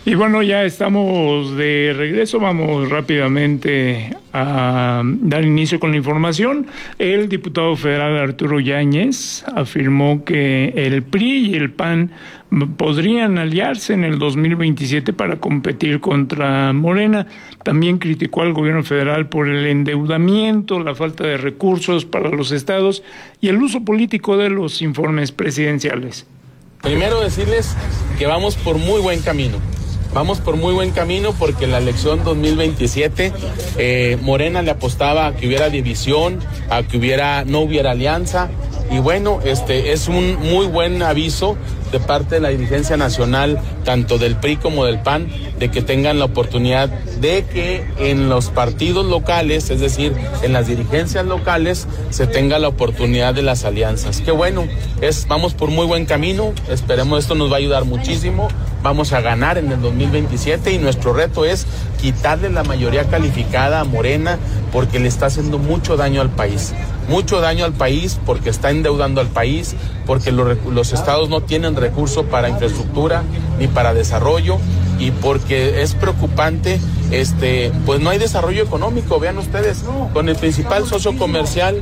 Y bueno, ya estamos de regreso, vamos rápidamente a dar inicio con la información. El diputado federal Arturo Yáñez afirmó que el PRI y el PAN podrían aliarse en el 2027 para competir contra Morena. También criticó al gobierno federal por el endeudamiento, la falta de recursos para los estados y el uso político de los informes presidenciales. Primero decirles que vamos por muy buen camino. Vamos por muy buen camino porque en la elección 2027 Morena le apostaba a que hubiera división, a que no hubiera alianza. Y bueno, es un muy buen aviso de parte de la dirigencia nacional, tanto del PRI como del PAN, de que tengan la oportunidad de que en los partidos locales, es decir, en las dirigencias locales, se tenga la oportunidad de las alianzas. Qué bueno, vamos por muy buen camino, esperemos esto nos va a ayudar muchísimo, vamos a ganar en el 2027 y nuestro reto es quitarle la mayoría calificada a Morena porque le está haciendo mucho daño al país. Mucho daño al país porque está endeudando al país, porque los estados no tienen recursos para infraestructura ni para desarrollo y porque es preocupante, pues no hay desarrollo económico. Vean ustedes, con el principal socio comercial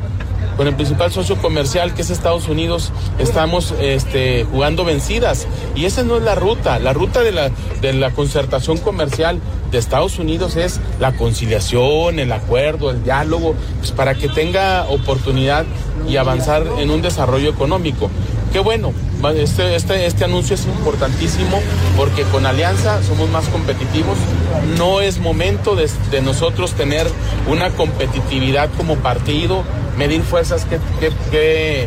que es Estados Unidos, estamos jugando vencidas y esa no es la ruta de la concertación comercial de Estados Unidos es la conciliación, el acuerdo, el diálogo, pues para que tenga oportunidad y avanzar en un desarrollo económico. Qué bueno, este anuncio es importantísimo porque con alianza somos más competitivos. No es momento de nosotros tener una competitividad como partido, medir fuerzas, qué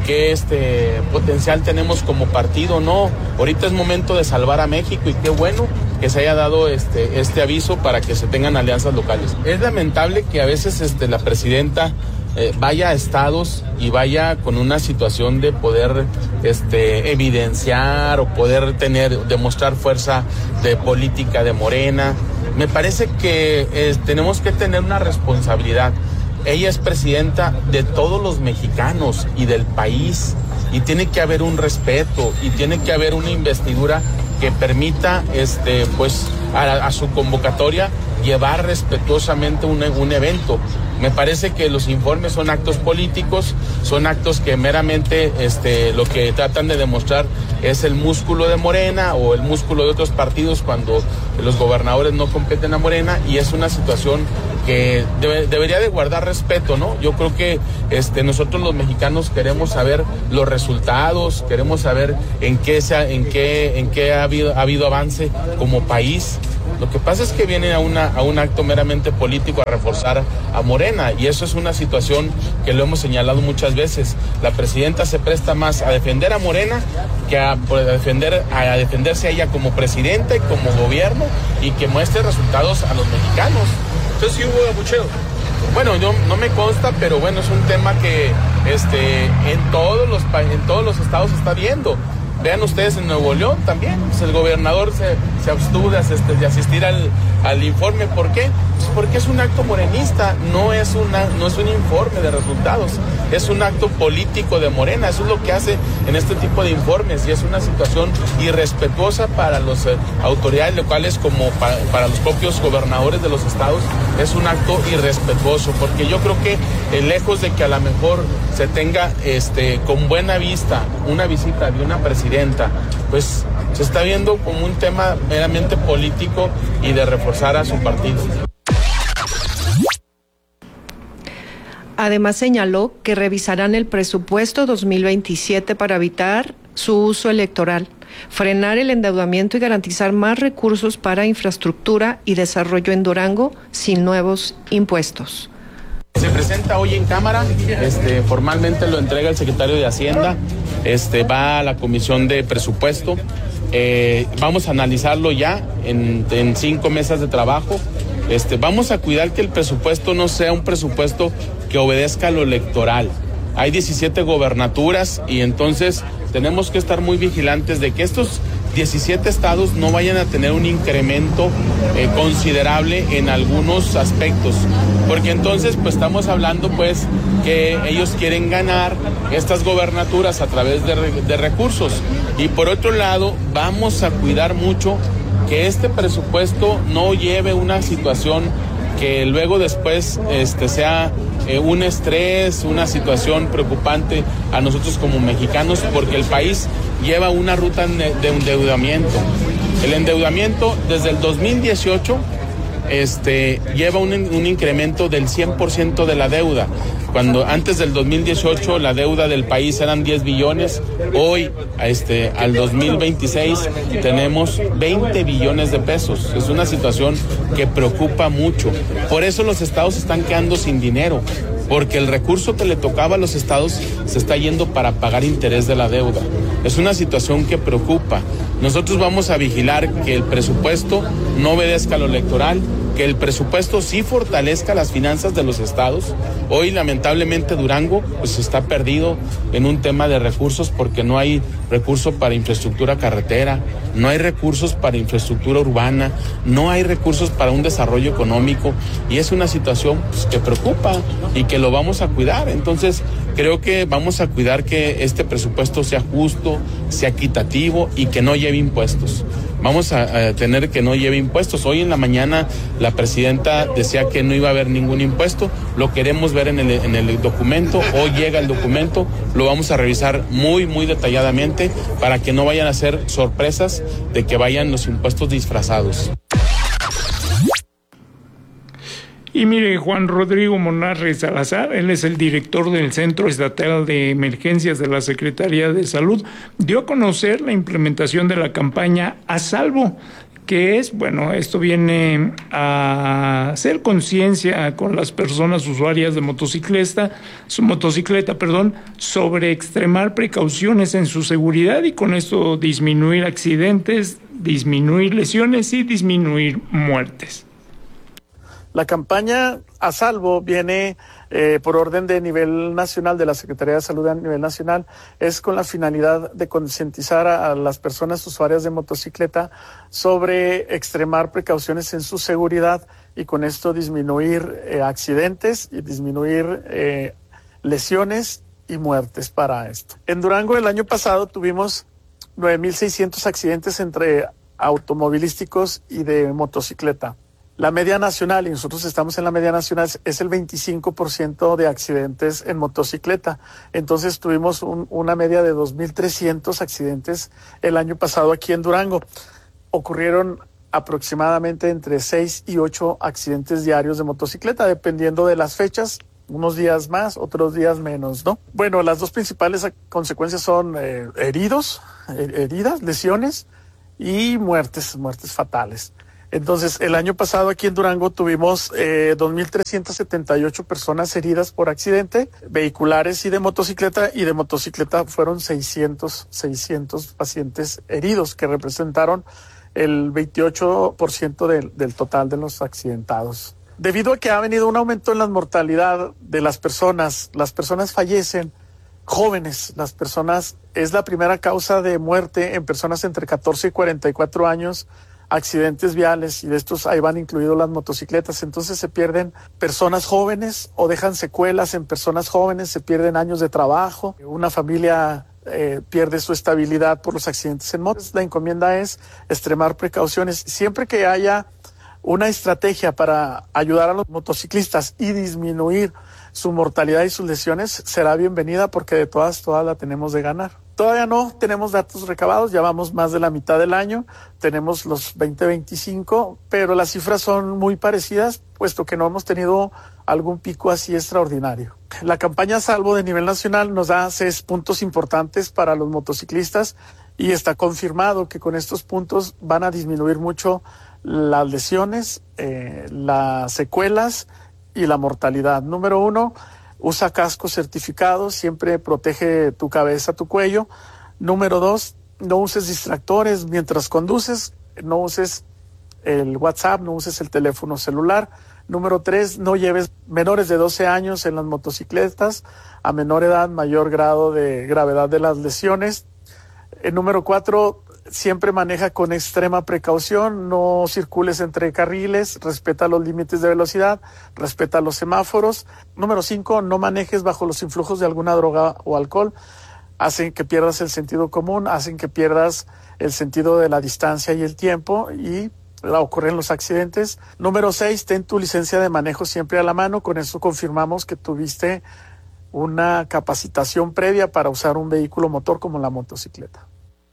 potencial tenemos como partido. No, ahorita es momento de salvar a México y qué bueno que se haya dado este aviso para que se tengan alianzas locales. Es lamentable que a veces la presidenta vaya a estados y vaya con una situación de poder evidenciar o poder demostrar fuerza de política de Morena. Me parece que tenemos que tener una responsabilidad. Ella es presidenta de todos los mexicanos y del país y tiene que haber un respeto y tiene que haber una investidura que permita pues a su convocatoria llevar respetuosamente un evento. Me parece que los informes son actos políticos, son actos que meramente lo que tratan de demostrar es el músculo de Morena o el músculo de otros partidos cuando los gobernadores no competen a Morena y es una situación que debería de guardar respeto, ¿no? Yo creo que nosotros los mexicanos queremos saber los resultados, queremos saber en qué ha habido avance como país. Lo que pasa es que viene a un acto meramente político a reforzar a Morena y eso es una situación que lo hemos señalado muchas veces. La presidenta se presta más a defender a Morena que a defenderse a ella como presidenta y como gobierno y que muestre resultados a los mexicanos. Entonces sí hubo abucheo. Bueno, no me consta, pero bueno, es un tema que en todos los estados se está viendo. Vean ustedes en Nuevo León también, pues el gobernador se abstuvo de asistir al informe. ¿Por qué? Pues porque es un acto morenista, no es un informe de resultados, es un acto político de Morena. Eso es lo que hace en este tipo de informes y es una situación irrespetuosa para las autoridades locales como para los propios gobernadores de los estados. Es un acto irrespetuoso porque yo creo que lejos de que a lo mejor se tenga con buena vista una visita de una presidenta, pues se está viendo como un tema meramente político y de reforzar a su partido. Además señaló que revisarán el presupuesto 2027 para evitar su uso electoral, frenar el endeudamiento y garantizar más recursos para infraestructura y desarrollo en Durango sin nuevos impuestos. Se presenta hoy en Cámara, formalmente lo entrega el secretario de Hacienda, va a la Comisión de Presupuesto, vamos a analizarlo ya en 5 mesas de trabajo. Vamos a cuidar que el presupuesto no sea un presupuesto que obedezca a lo electoral. Hay 17 gobernaturas y entonces tenemos que estar muy vigilantes de que estos 17 estados no vayan a tener un incremento considerable en algunos aspectos, porque entonces pues estamos hablando pues que ellos quieren ganar estas gobernaturas a través de recursos y por otro lado vamos a cuidar mucho que este presupuesto no lleve una situación que luego después sea un estrés, una situación preocupante a nosotros como mexicanos, porque el país lleva una ruta de endeudamiento. El endeudamiento desde el 2018 lleva un incremento del 100% de la deuda. Cuando antes del 2018 la deuda del país eran 10 billones, hoy al 2026 tenemos 20 billones de pesos. Es una situación que preocupa mucho. Por eso los estados están quedando sin dinero, porque el recurso que le tocaba a los estados se está yendo para pagar interés de la deuda. Es una situación que preocupa. Nosotros vamos a vigilar que el presupuesto no obedezca a lo electoral, que el presupuesto sí fortalezca las finanzas de los estados. Hoy, lamentablemente, Durango pues está perdido en un tema de recursos porque no hay recursos para infraestructura carretera, no hay recursos para infraestructura urbana, no hay recursos para un desarrollo económico, y es una situación pues, que preocupa y que lo vamos a cuidar. Entonces, creo que vamos a cuidar que este presupuesto sea justo, sea equitativo y que no lleve impuestos. Vamos a tener que no lleve impuestos. Hoy en la mañana la presidenta decía que no iba a haber ningún impuesto. Lo queremos ver en el documento. Hoy llega el documento. Lo vamos a revisar muy, muy detalladamente para que no vayan a ser sorpresas de que vayan los impuestos disfrazados. Y mire, Juan Rodrigo Monarre Salazar, él es el director del Centro Estatal de Emergencias de la Secretaría de Salud, dio a conocer la implementación de la campaña A Salvo, que es, bueno, esto viene a hacer conciencia con las personas usuarias de motocicleta, sobre extremar precauciones en su seguridad y con esto disminuir accidentes, disminuir lesiones y disminuir muertes. La campaña A Salvo viene por orden de nivel nacional, de la Secretaría de Salud a nivel nacional, es con la finalidad de concientizar a las personas usuarias de motocicleta sobre extremar precauciones en su seguridad y con esto disminuir accidentes y disminuir lesiones y muertes para esto. En Durango el año pasado tuvimos 9,600 accidentes entre automovilísticos y de motocicleta. La media nacional, y nosotros estamos en la media nacional, es el 25% de accidentes en motocicleta. Entonces tuvimos una media de 2,300 accidentes el año pasado aquí en Durango. Ocurrieron aproximadamente entre 6 y 8 accidentes diarios de motocicleta, dependiendo de las fechas, unos días más, otros días menos, ¿no? Bueno, las dos principales consecuencias son heridas, lesiones y muertes fatales. Entonces, el año pasado aquí en Durango tuvimos 2,378 personas heridas por accidente, vehiculares y de motocicleta fueron 600 pacientes heridos, que representaron el 28% del total de los accidentados. Debido a que ha venido un aumento en la mortalidad de las personas fallecen jóvenes, es la primera causa de muerte en personas entre 14 y 44 años, accidentes viales, y de estos ahí van incluidos las motocicletas. Entonces se pierden personas jóvenes o dejan secuelas en personas jóvenes, se pierden años de trabajo, una familia pierde su estabilidad por los accidentes en motos. La encomienda es extremar precauciones. Siempre que haya una estrategia para ayudar a los motociclistas y disminuir su mortalidad y sus lesiones, será bienvenida, porque de todas la tenemos de ganar. Todavía no tenemos datos recabados, ya vamos más de la mitad del año, tenemos los 2025, pero las cifras son muy parecidas, puesto que no hemos tenido algún pico así extraordinario. La campaña Salvo de nivel nacional nos da 6 puntos importantes para los motociclistas y está confirmado que con estos puntos van a disminuir mucho las lesiones, las secuelas y la mortalidad. Número 1, usa casco certificado, siempre protege tu cabeza, tu cuello. Número 2, no uses distractores mientras conduces, no uses el WhatsApp, no uses el teléfono celular. Número 3, no lleves menores de 12 años en las motocicletas, a menor edad, mayor grado de gravedad de las lesiones. Número 4, siempre maneja con extrema precaución, no circules entre carriles, respeta los límites de velocidad, respeta los semáforos. Número 5, no manejes bajo los influjos de alguna droga o alcohol. hacen que pierdas el sentido común, hacen que pierdas el sentido de la distancia y el tiempo y ocurren los accidentes. Número 6, ten tu licencia de manejo siempre a la mano. Con eso confirmamos que tuviste una capacitación previa para usar un vehículo motor como la motocicleta.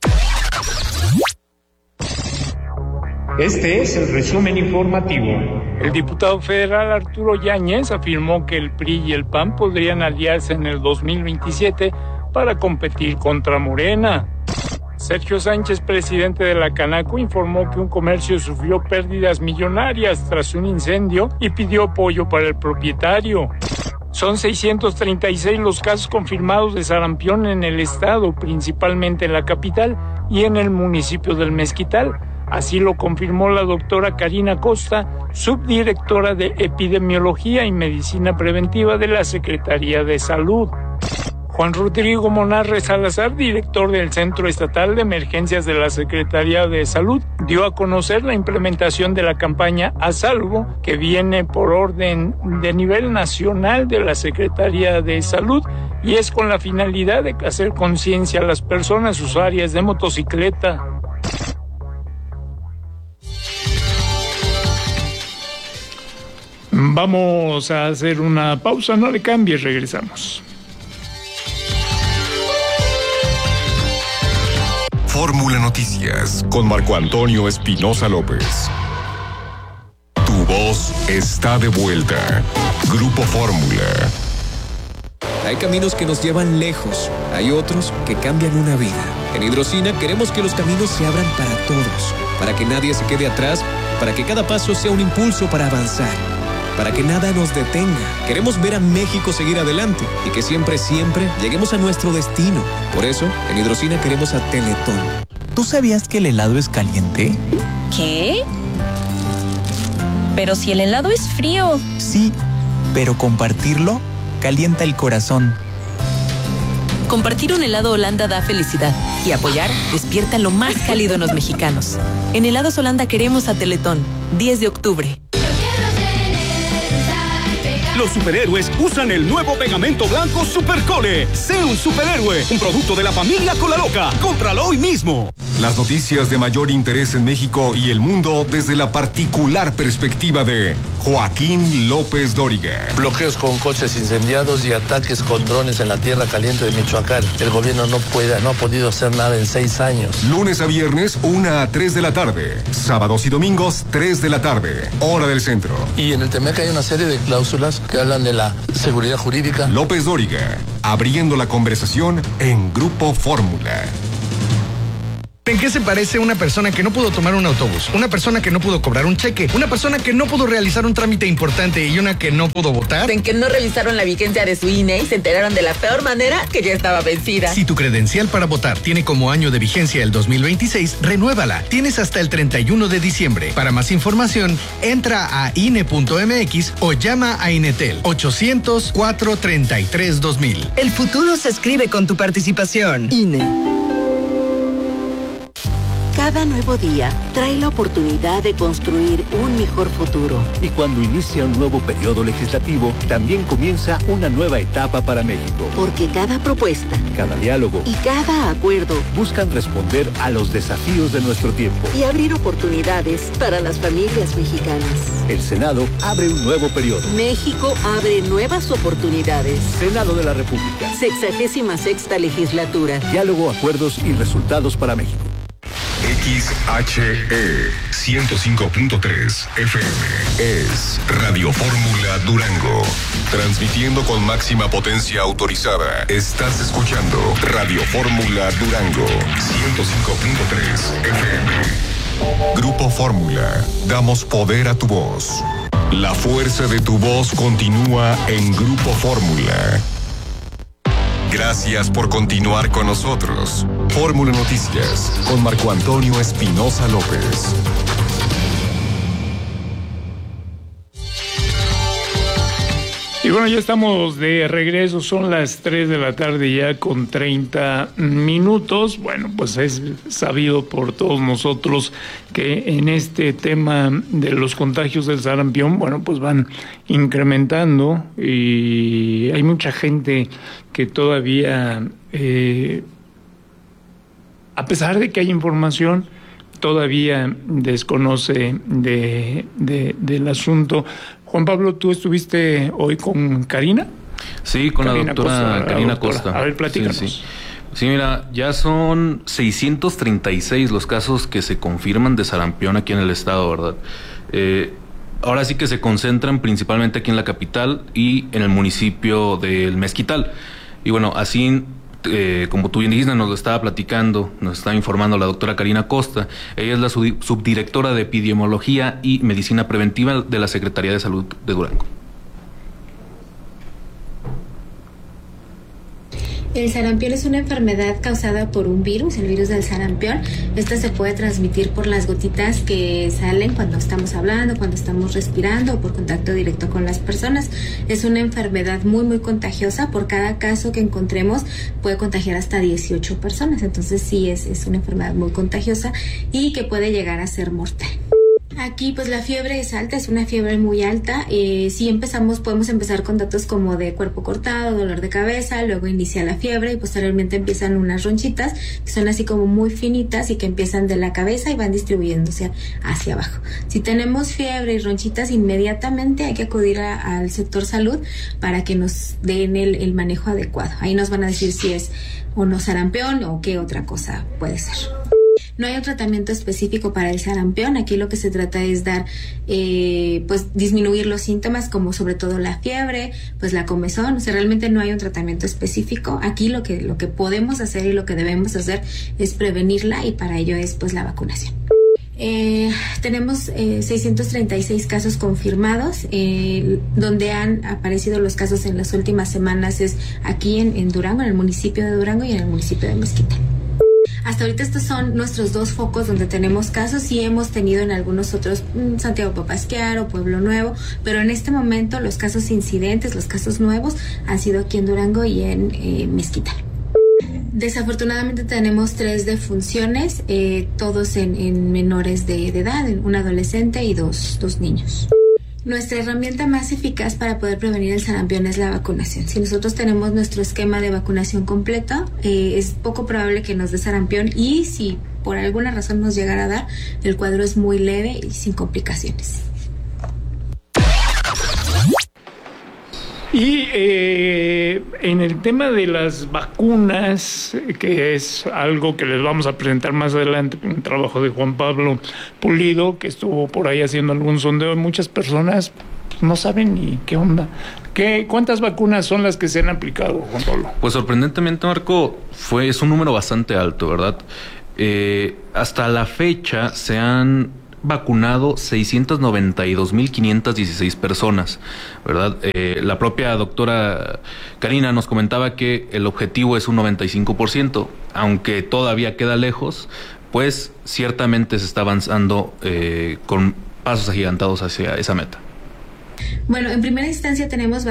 Este es el resumen informativo. El diputado federal Arturo Yáñez afirmó que el PRI y el PAN podrían aliarse en el 2027 para competir contra Morena. Sergio Sánchez, presidente de la Canaco, informó que un comercio sufrió pérdidas millonarias tras un incendio y pidió apoyo para el propietario. Son 636 los casos confirmados de sarampión en el estado, principalmente en la capital y en el municipio del Mezquital. Así lo confirmó la doctora Karina Costa, subdirectora de Epidemiología y Medicina Preventiva de la Secretaría de Salud. Juan Rodrigo Monarre Salazar, director del Centro Estatal de Emergencias de la Secretaría de Salud, dio a conocer la implementación de la campaña A Salvo, que viene por orden de nivel nacional de la Secretaría de Salud y es con la finalidad de hacer conciencia a las personas usuarias de motocicleta. Vamos a hacer una pausa, no le cambies, regresamos. Fórmula Noticias con Marco Antonio Espinosa López. Tu voz está de vuelta. Grupo Fórmula. Hay caminos que nos llevan lejos, hay otros que cambian una vida. En Hidrocina queremos que los caminos se abran para todos, para que nadie se quede atrás, para que cada paso sea un impulso para avanzar, para que nada nos detenga. Queremos ver a México seguir adelante y que siempre lleguemos a nuestro destino. Por eso, en Hidrocina queremos a Teletón. ¿Tú sabías que el helado es caliente? ¿Qué? Pero si el helado es frío. Sí, pero compartirlo calienta el corazón. Compartir un helado Holanda da felicidad y apoyar despierta lo más cálido en los mexicanos. En Helados Holanda queremos a Teletón. 10 de octubre. Los superhéroes usan el nuevo pegamento blanco Supercole. Sé un superhéroe, un producto de la familia Cola Loca. Cómpralo hoy mismo. Las noticias de mayor interés en México y el mundo desde la particular perspectiva de Joaquín López Dóriga. Bloqueos con coches incendiados y ataques con drones en la tierra caliente de Michoacán. El gobierno no ha podido hacer nada en 6 años. Lunes a viernes, 1 a 3 de la tarde. Sábados y domingos, 3 de la tarde. Hora del centro. Y en el Temec hay una serie de cláusulas que hablan de la seguridad jurídica. López Dóriga, abriendo la conversación en Grupo Fórmula. ¿En qué se parece una persona que no pudo tomar un autobús? Una persona que no pudo cobrar un cheque, una persona que no pudo realizar un trámite importante y una que no pudo votar. En que no revisaron la vigencia de su INE y se enteraron de la peor manera que ya estaba vencida. Si tu credencial para votar tiene como año de vigencia el 2026, renuévala. Tienes hasta el 31 de diciembre. Para más información, entra a INE.mx o llama a Inetel 800-433-2000. El futuro se escribe con tu participación. INE. Cada nuevo día trae la oportunidad de construir un mejor futuro. Y cuando inicia un nuevo periodo legislativo, también comienza una nueva etapa para México. Porque cada propuesta, cada diálogo y cada acuerdo buscan responder a los desafíos de nuestro tiempo y abrir oportunidades para las familias mexicanas. El Senado abre un nuevo periodo. México abre nuevas oportunidades. Senado de la República. 66ª legislatura. Diálogo, acuerdos y resultados para México. XHE 105.3 FM es Radio Fórmula Durango. Transmitiendo con máxima potencia autorizada. Estás escuchando Radio Fórmula Durango 105.3 FM. Grupo Fórmula. Damos poder a tu voz. La fuerza de tu voz continúa en Grupo Fórmula. Gracias por continuar con nosotros. Fórmula Noticias con Marco Antonio Espinosa López. Y bueno, ya estamos de regreso, son las 3 de la tarde ya con 30 minutos. Bueno, pues es sabido por todos nosotros que en este tema de los contagios del sarampión, bueno, pues van incrementando y hay mucha gente que todavía a pesar de que hay información, todavía desconoce del asunto. Juan Pablo, ¿tú estuviste hoy con Karina? Sí, con Karina, la doctora Karina Costa. A ver, platícanos. Sí, mira, ya son 636 los casos que se confirman de sarampión aquí en el estado, ¿verdad? Ahora sí que se concentran principalmente aquí en la capital y en el municipio del Mezquital. Y bueno, así como tú bien dijiste, nos lo estaba platicando, nos estaba informando la doctora Karina Costa. Ella es la subdirectora de Epidemiología y Medicina Preventiva de la Secretaría de Salud de Durango. El sarampión es una enfermedad causada por un virus, el virus del sarampión. Esta se puede transmitir por las gotitas que salen cuando estamos hablando, cuando estamos respirando o por contacto directo con las personas. Es una enfermedad muy, muy contagiosa. Por cada caso que encontremos puede contagiar hasta 18 personas. Entonces sí, es una enfermedad muy contagiosa y que puede llegar a ser mortal. Aquí pues la fiebre es alta, es una fiebre muy alta. Si podemos empezar con datos como de cuerpo cortado, dolor de cabeza, luego inicia la fiebre y posteriormente empiezan unas ronchitas que son así como muy finitas y que empiezan de la cabeza y van distribuyéndose hacia abajo. Si tenemos fiebre y ronchitas, inmediatamente hay que acudir al sector salud para que nos den el manejo adecuado. Ahí nos van a decir si es o no sarampión o qué otra cosa puede ser. No hay un tratamiento específico para el sarampión. Aquí lo que se trata es dar, pues disminuir los síntomas como sobre todo la fiebre, pues la comezón. O sea, realmente no hay un tratamiento específico. Aquí lo que podemos hacer y lo que debemos hacer es prevenirla y para ello es pues la vacunación. Tenemos 636 casos confirmados, donde han aparecido los casos en las últimas semanas es aquí en Durango, en el municipio de Durango y en el municipio de Mezquital. Hasta ahorita estos son nuestros dos focos donde tenemos casos y hemos tenido en algunos otros, Santiago Papasquiaro, Pueblo Nuevo, pero en este momento los casos incidentes, los casos nuevos han sido aquí en Durango y en Mezquital. Desafortunadamente tenemos 3 defunciones, todos en menores de edad, un adolescente y dos niños. Nuestra herramienta más eficaz para poder prevenir el sarampión es la vacunación. Si nosotros tenemos nuestro esquema de vacunación completo, es poco probable que nos dé sarampión y si por alguna razón nos llegara a dar, el cuadro es muy leve y sin complicaciones. Y en el tema de las vacunas, que es algo que les vamos a presentar más adelante, un trabajo de Juan Pablo Pulido, que estuvo por ahí haciendo algún sondeo, muchas personas no saben ni qué onda. ¿Cuántas vacunas son las que se han aplicado, Juan Pablo? Pues sorprendentemente, Marco, es un número bastante alto, ¿verdad? Hasta la fecha se han vacunado 692,516 personas, ¿verdad? La propia doctora Karina nos comentaba que el objetivo es un 95%, aunque todavía queda lejos, pues ciertamente se está avanzando con pasos agigantados hacia esa meta. Bueno, en primera instancia tenemos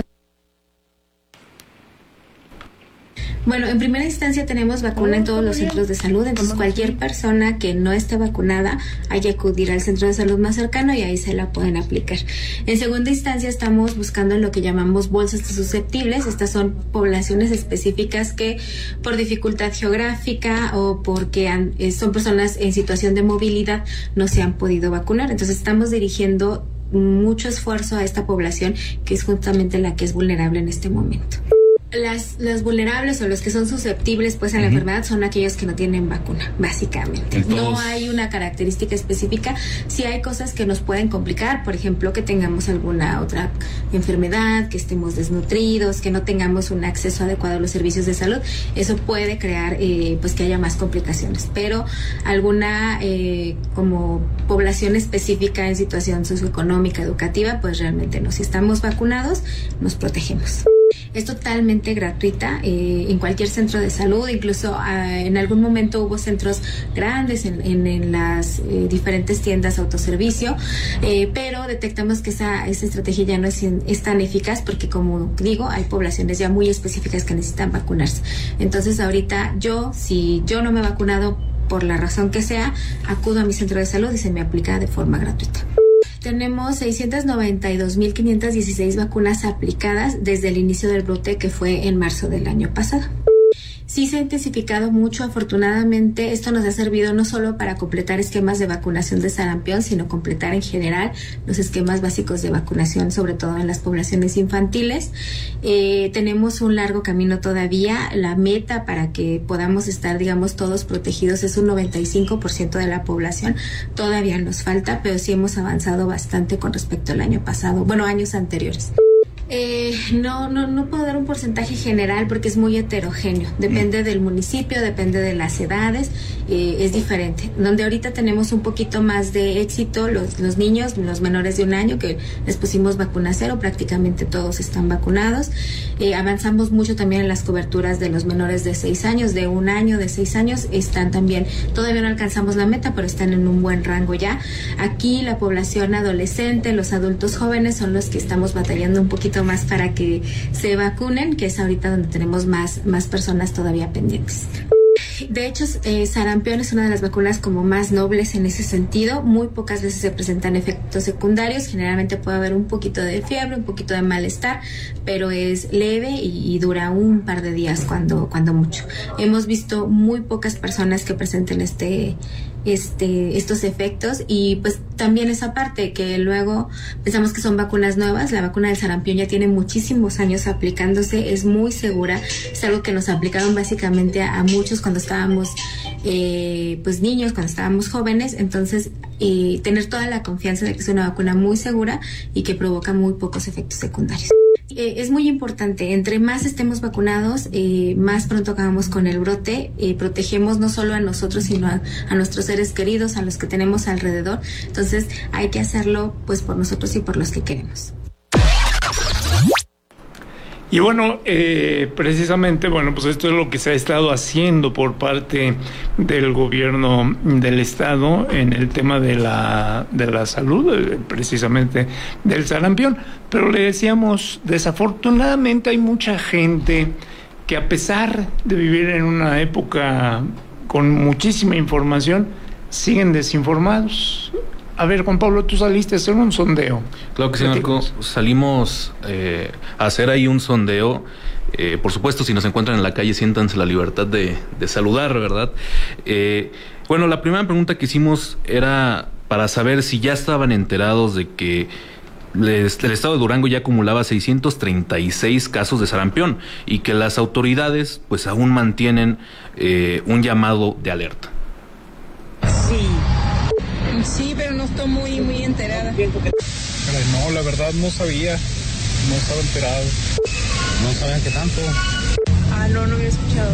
vacuna en todos los centros de salud, entonces cualquier persona que no esté vacunada hay que acudir al centro de salud más cercano y ahí se la pueden aplicar. En segunda instancia estamos buscando lo que llamamos bolsas de susceptibles. Estas son poblaciones específicas que por dificultad geográfica o porque son personas en situación de movilidad no se han podido vacunar, entonces estamos dirigiendo mucho esfuerzo a esta población que es justamente la que es vulnerable en este momento. Las vulnerables o los que son susceptibles pues a la enfermedad son aquellos que no tienen vacuna, básicamente. Entonces, no hay una característica específica. Sí hay cosas que nos pueden complicar, por ejemplo, que tengamos alguna otra enfermedad, que estemos desnutridos, que no tengamos un acceso adecuado a los servicios de salud. Eso puede crear pues que haya más complicaciones, pero alguna como población específica en situación socioeconómica, educativa, pues realmente no. Si estamos vacunados, nos protegemos. Es totalmente gratuita en cualquier centro de salud, incluso en algún momento hubo centros grandes en las diferentes tiendas autoservicio, pero detectamos que esa estrategia ya no es tan eficaz porque, como digo, hay poblaciones ya muy específicas que necesitan vacunarse. Entonces ahorita si yo no me he vacunado por la razón que sea, acudo a mi centro de salud y se me aplica de forma gratuita. Tenemos 692,516 vacunas aplicadas desde el inicio del brote, que fue en marzo del año pasado. Sí se ha intensificado mucho, afortunadamente esto nos ha servido no solo para completar esquemas de vacunación de sarampión, sino completar en general los esquemas básicos de vacunación, sobre todo en las poblaciones infantiles. Tenemos un largo camino todavía. La meta para que podamos estar, digamos, todos protegidos es un 95% de la población. Todavía nos falta, pero sí hemos avanzado bastante con respecto al año pasado, años anteriores. No puedo dar un porcentaje general porque es muy heterogéneo, depende del municipio, depende de las edades, es diferente. Donde ahorita tenemos un poquito más de éxito los niños, los menores de 1 año, que les pusimos vacuna cero, prácticamente todos están vacunados. Avanzamos mucho también en las coberturas de los menores de 6 años, de 1 año, de 6 años, están también, todavía no alcanzamos la meta, pero están en un buen rango ya. Aquí la población adolescente, los adultos jóvenes son los que estamos batallando un poquito más para que se vacunen, que es ahorita donde tenemos más personas todavía pendientes. De hecho, sarampión es una de las vacunas como más nobles en ese sentido. Muy pocas veces se presentan efectos secundarios. Generalmente puede haber un poquito de fiebre, un poquito de malestar, pero es leve y dura un par de días cuando mucho. Hemos visto muy pocas personas que presenten estos efectos, y pues también esa parte que luego pensamos que son vacunas nuevas. La vacuna del sarampión ya tiene muchísimos años aplicándose, es muy segura, es algo que nos aplicaron básicamente a muchos cuando estábamos niños, cuando estábamos jóvenes. Entonces tener toda la confianza de que es una vacuna muy segura y que provoca muy pocos efectos secundarios. Es muy importante, entre más estemos vacunados, más pronto acabamos con el brote, protegemos no solo a nosotros, sino a nuestros seres queridos, a los que tenemos alrededor. Entonces hay que hacerlo pues por nosotros y por los que queremos. Y precisamente, pues esto es lo que se ha estado haciendo por parte del gobierno del estado en el tema de la salud, precisamente del sarampión. Pero le decíamos, desafortunadamente hay mucha gente que, a pesar de vivir en una época con muchísima información, siguen desinformados. A ver, Juan Pablo, tú saliste a hacer un sondeo. Claro que sí, Marco. Salimos a hacer ahí un sondeo. Por supuesto, si nos encuentran en la calle, siéntanse la libertad de saludar, ¿verdad? La primera pregunta que hicimos era para saber si ya estaban enterados de que el estado de Durango ya acumulaba 636 casos de sarampión y que las autoridades pues aún mantienen un llamado de alerta. Sí, pero no estoy muy enterada. No, la verdad no sabía, no estaba enterado. No sabían qué tanto. No había escuchado.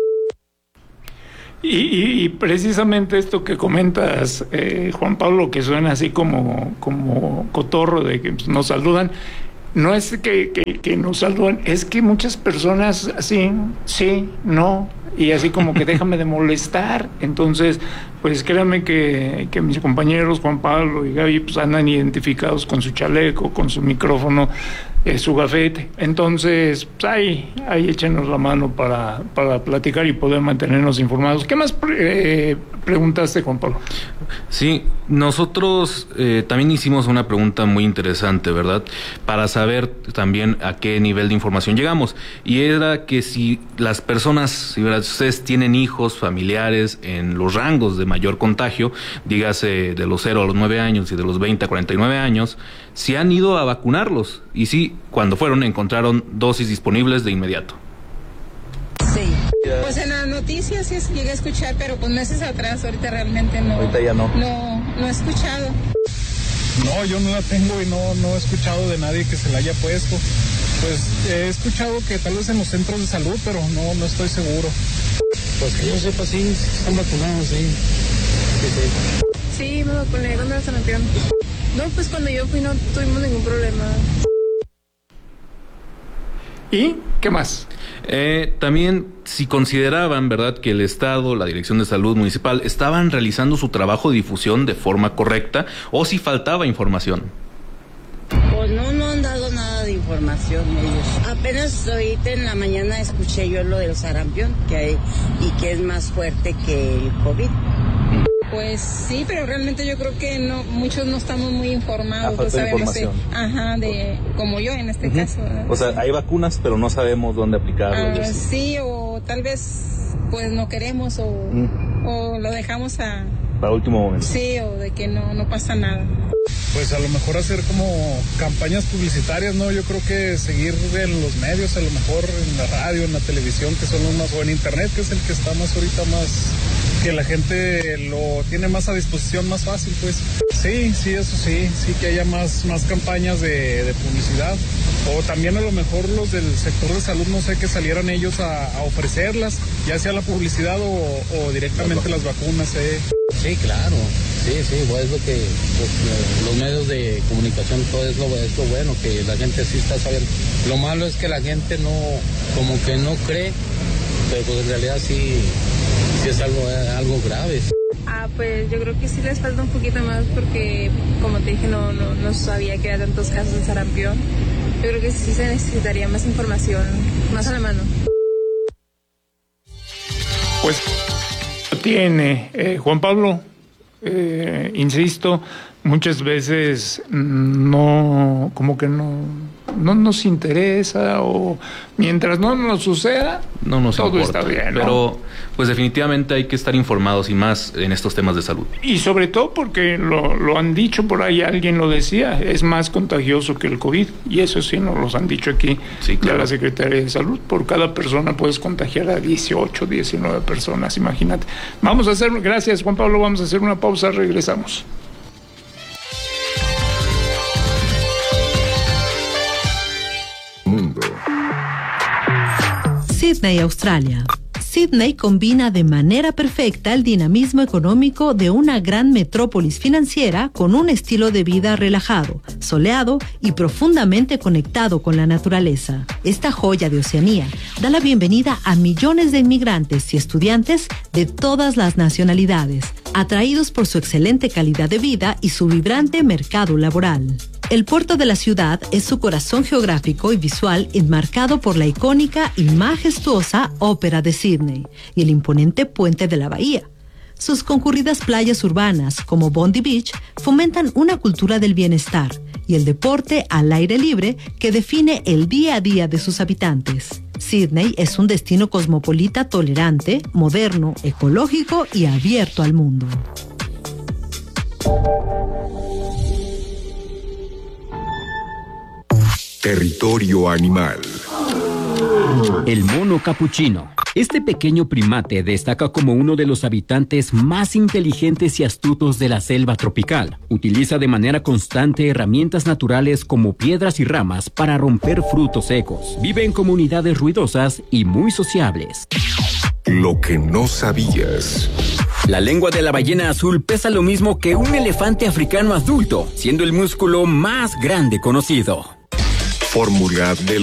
Y precisamente esto que comentas, Juan Pablo, que suena así como cotorro de que nos saludan, no es que nos saludan, es que muchas personas así, sí, no, y así como que déjame de molestar. Entonces, pues créanme que mis compañeros Juan Pablo y Gaby pues andan identificados con su chaleco, con su micrófono, su gafete. Entonces, pues ahí échenos la mano para platicar y poder mantenernos informados. ¿Qué más preguntaste, Juan Pablo? Sí, nosotros también hicimos una pregunta muy interesante, ¿verdad? Para saber también a qué nivel de información llegamos. Y era que si las personas, si ustedes tienen hijos, familiares en los rangos de mayor contagio, dígase de los 0 a los 9 años y de los 20 a 49 años, si han ido a vacunarlos, y si cuando fueron encontraron dosis disponibles de inmediato. Sí, pues en las noticias sí llegué a escuchar, pero pues meses atrás, ahorita realmente no. Ahorita ya no. No he escuchado. No, yo no la tengo y no he escuchado de nadie que se la haya puesto. Pues he escuchado que tal vez en los centros de salud, pero no estoy seguro. Pues que yo sepa, sí, están vacunados, sí. Sí, me vacuné con el sarampión. No, pues cuando yo fui no tuvimos ningún problema. ¿Y qué más? También si consideraban, ¿verdad?, que el Estado, la Dirección de Salud Municipal, estaban realizando su trabajo de difusión de forma correcta o si faltaba información. Pues no han dado nada de información ellos. Apenas ahorita en la mañana escuché yo lo del sarampión, que es más fuerte que el COVID. Pues sí, pero realmente yo creo que muchos no estamos muy informados. Falta de información. Como yo en este caso, ¿verdad? O sea, hay vacunas, pero no sabemos dónde aplicarlas. Sí, o tal vez pues no queremos o lo dejamos para último momento. Sí, o de que no pasa nada. Pues a lo mejor hacer como campañas publicitarias, ¿no? Yo creo que seguir en los medios, a lo mejor en la radio, en la televisión, que son los más, o en internet, que es el que está más ahorita más, que la gente lo tiene más a disposición, más fácil, pues. Sí, eso sí que haya más campañas de publicidad. O también a lo mejor los del sector de salud, no sé, que salieran ellos a ofrecerlas, ya sea la publicidad o directamente las vacunas, Sí, claro. Sí, pues es lo que los medios de comunicación, todo es lo bueno, que la gente sí está sabiendo. Lo malo es que la gente como que no cree, pero pues en realidad sí es algo grave. Pues yo creo que sí les falta un poquito más porque, como te dije, no sabía que había tantos casos de sarampión. Yo creo que sí se necesitaría más información, más a la mano. Pues tiene Juan Pablo, insisto, muchas veces como que no nos interesa, o mientras no nos suceda, no nos todo importa, está bien, ¿no? Pero pues definitivamente hay que estar informados y más en estos temas de salud. Y sobre todo porque lo han dicho por ahí, alguien lo decía, es más contagioso que el COVID, y eso sí nos los han dicho aquí, sí, claro, de la Secretaría de Salud. Por cada persona puedes contagiar a 18, 19 personas, imagínate. Gracias Juan Pablo, vamos a hacer una pausa, regresamos. Sídney, Australia. Sídney combina de manera perfecta el dinamismo económico de una gran metrópolis financiera con un estilo de vida relajado, soleado y profundamente conectado con la naturaleza. Esta joya de Oceanía da la bienvenida a millones de inmigrantes y estudiantes de todas las nacionalidades, atraídos por su excelente calidad de vida y su vibrante mercado laboral. El puerto de la ciudad es su corazón geográfico y visual, enmarcado por la icónica y majestuosa Ópera de Sídney y el imponente puente de la bahía. Sus concurridas playas urbanas, como Bondi Beach, fomentan una cultura del bienestar y el deporte al aire libre que define el día a día de sus habitantes. Sídney es un destino cosmopolita tolerante, moderno, ecológico y abierto al mundo. Territorio animal. El mono capuchino. Este pequeño primate destaca como uno de los habitantes más inteligentes y astutos de la selva tropical. Utiliza de manera constante herramientas naturales como piedras y ramas para romper frutos secos. Vive en comunidades ruidosas y muy sociables. Lo que no sabías. La lengua de la ballena azul pesa lo mismo que un elefante africano adulto, siendo el músculo más grande conocido. Fórmula de